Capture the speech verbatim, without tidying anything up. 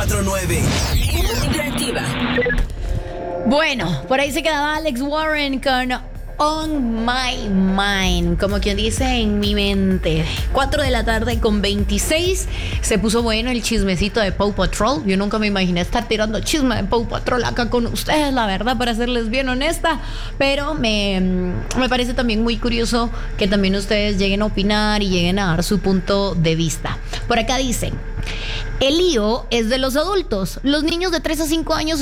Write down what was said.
cuatro nueve. Interactiva. Bueno, por ahí se quedaba Alex Warren con On My Mind, como quien dice, en mi mente. cuatro de la tarde con veintiséis. Se puso bueno el chismecito de Paw Patrol. Yo nunca me imaginé estar tirando chisme de Paw Patrol acá con ustedes, la verdad, para serles bien honesta. Pero me, me parece también muy curioso que también ustedes lleguen a opinar y lleguen a dar su punto de vista. Por acá dicen: el lío es de los adultos. Los niños de tres a cinco años